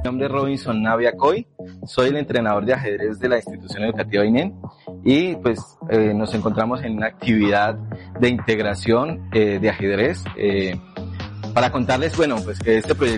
Mi nombre es Robinson Navia Coy, soy el entrenador de ajedrez de la institución educativa INEN y pues nos encontramos en una actividad de integración de ajedrez para contarles, bueno, pues que este proyecto